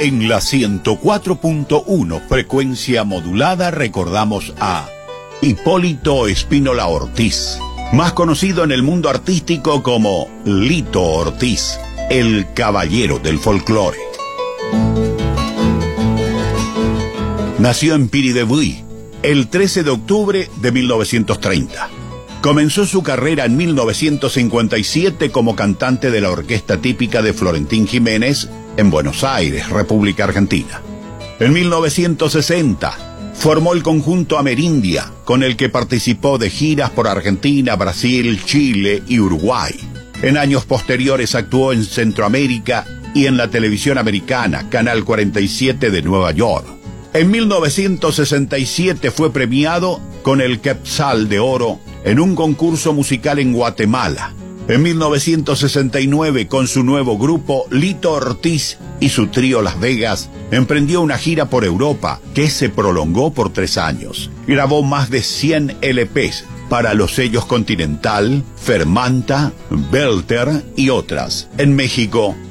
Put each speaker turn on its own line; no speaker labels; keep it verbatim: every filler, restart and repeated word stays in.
En la ciento cuatro punto uno frecuencia modulada recordamos a Hipólito Espínola Ortiz, más conocido en el mundo artístico como Lito Ortiz, el caballero del folclore. Nació en Piridebuy el trece de octubre de mil novecientos treinta. Comenzó su carrera en mil novecientos cincuenta y siete como cantante de la orquesta típica de Florentín Jiménez en Buenos Aires, República Argentina. En mil novecientos sesenta formó el conjunto Amerindia, con el que participó de giras por Argentina, Brasil, Chile y Uruguay. En años posteriores actuó en Centroamérica y en la televisión americana, Canal cuarenta y siete de Nueva York. En mil novecientos sesenta y siete fue premiado con el Quetzal de Oro en un concurso musical en Guatemala. En mil novecientos sesenta y nueve, con su nuevo grupo, Lito Ortiz y su trío Las Vegas, emprendió una gira por Europa que se prolongó por tres años. Grabó más de cien L Pes para los sellos Continental, Fermanta, Belter y otras. En México